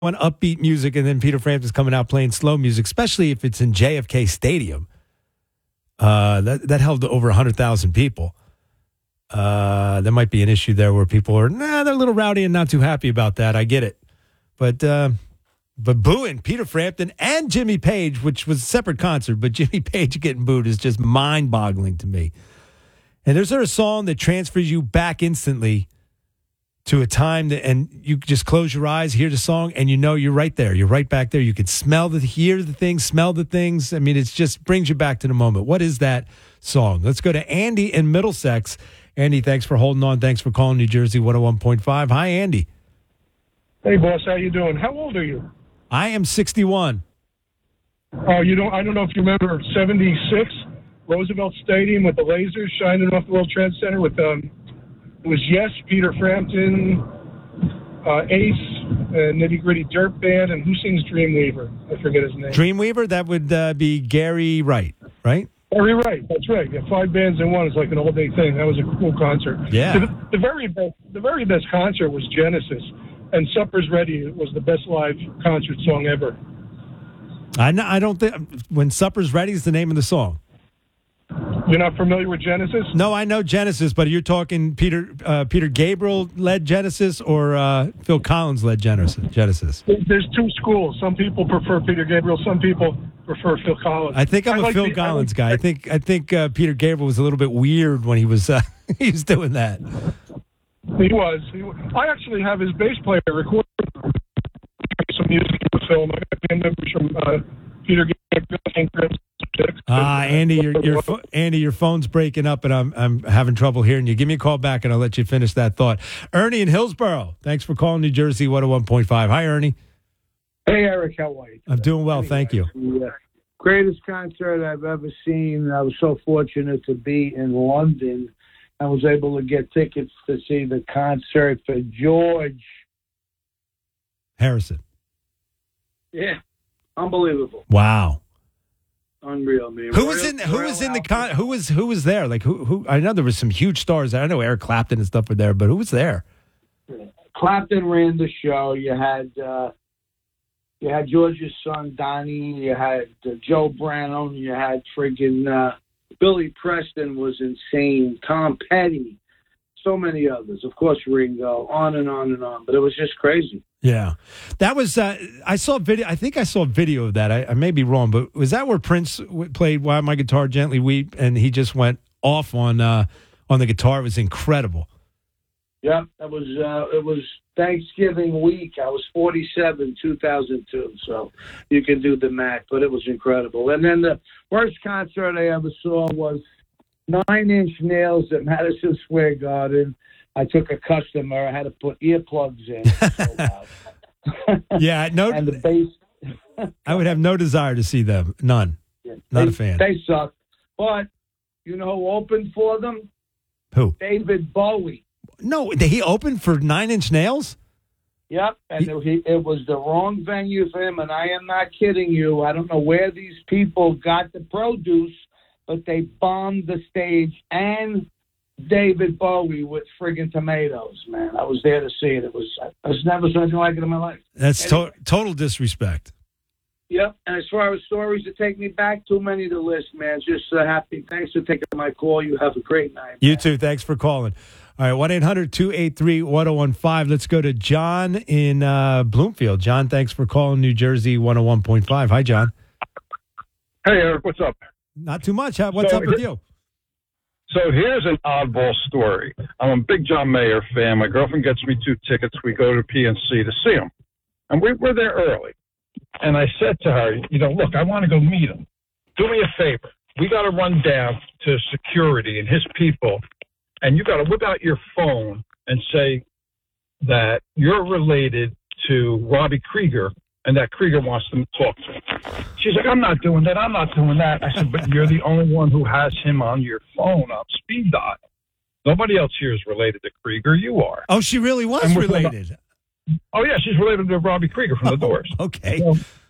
want upbeat music, and then Peter Frampton's coming out playing slow music, especially if it's in JFK Stadium. That held over 100,000 people. There might be an issue there where people are, they're a little rowdy and not too happy about that. I get it. But booing Peter Frampton and Jimmy Page, which was a separate concert, but Jimmy Page getting booed is just mind-boggling to me. And there's a song that transfers you back instantly to a time and you just close your eyes, hear the song, and you know you're right there. You're right back there. You can hear the things, smell the things. I mean, it just brings you back to the moment. What is that song? Let's go to Andy in Middlesex. Andy, thanks for holding on. Thanks for calling New Jersey 101.5. Hi, Andy. Hey, boss. How you doing? How old are you? I am 61. Oh, you don't? I don't know if you remember 76 Roosevelt Stadium with the lasers shining off the World Trade Center with it was Yes, Peter Frampton, Ace, Nitty Gritty Dirt Band, and who sings Dreamweaver? I forget his name. Dreamweaver? That would be Gary Wright, right? Gary Wright, that's right. Yeah, 5 bands in one is like an all-day thing. That was a cool concert. Yeah. The very best concert was Genesis, and Supper's Ready was the best live concert song ever. I don't think When Supper's Ready is the name of the song. You're not familiar with Genesis? No, I know Genesis, but you're talking Peter Gabriel led Genesis or Phil Collins led Genesis? There's two schools. Some people prefer Peter Gabriel. Some people prefer Phil Collins. I think I'm a Phil Collins guy. I think Peter Gabriel was a little bit weird when he was doing that. He was. I actually have his bass player recorded some music in the film. I got band members from Peter Gabriel. Andy, your phone's breaking up, and I'm having trouble hearing you. Give me a call back, and I'll let you finish that thought. Ernie in Hillsborough, thanks for calling New Jersey 101.5. Hi, Ernie. Hey, Eric, how are you? I'm doing well, thank you. The greatest concert I've ever seen. I was so fortunate to be in London. I was able to get tickets to see the concert for George Harrison. Yeah, unbelievable. Wow. Unreal, man. Who was there? Like who? I know there was some huge stars. I know Eric Clapton and stuff were there, but who was there? Clapton ran the show. You had George's son Donnie. You had Joe Brannon. You had friggin' Billy Preston was insane. Tom Petty. So many others. Of course, Ringo. On and on and on. But it was just crazy. Yeah, that was. I saw a video. I think I saw a video of that. I may be wrong, but was that where Prince played "While My Guitar Gently Weep" and he just went off on the guitar? It was incredible. Yeah, that was. It was Thanksgiving week. I was 47, 2002. So you can do the math, but it was incredible. And then the worst concert I ever saw was 9 Inch Nails at Madison Square Garden. I took a customer. I had to put earplugs in. So loud. Yeah, no. And the bass. I would have no desire to see them. None. Yeah, Not a fan. They suck. But you know who opened for them? Who? David Bowie. No, he opened for 9 Inch Nails? Yep, and it was the wrong venue for him, and I am not kidding you. I don't know where these people got the produce, but they bombed the stage and David Bowie with friggin' tomatoes, man. I was there to see it. I was never seen anything like it in my life. That's total disrespect. Yep, and as far as stories that take me back, too many to list, man. Just happy. Thanks for taking my call. You have a great night. You too. Thanks for calling. All right, 1-800-283-1015. Let's go to John in Bloomfield. John, thanks for calling New Jersey 101.5. Hi, John. Hey, Eric, what's up? Not too much. What's up with you? So here's an oddball story. I'm a big John Mayer fan. My girlfriend gets me 2 tickets. We go to PNC to see him. And we were there early. And I said to her, look, I want to go meet him. Do me a favor. We got to run down to security and his people. And you got to whip out your phone and say that you're related to Robbie Krieger and that Krieger wants to talk to him. She's like, I'm not doing that. I'm not doing that. I said, but you're the only one who has him on your phone on speed dial. Nobody else here is related to Krieger. You are. Oh, she really was related. Oh, yeah. She's related to Robbie Krieger from The Doors. Okay.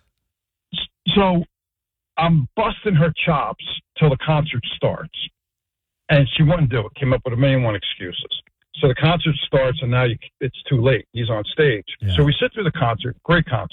So I'm busting her chops till the concert starts. And she wouldn't do it. Came up with 1,000,001 excuses. So the concert starts, and now it's too late. He's on stage. Yeah. So we sit through the concert. Great concert.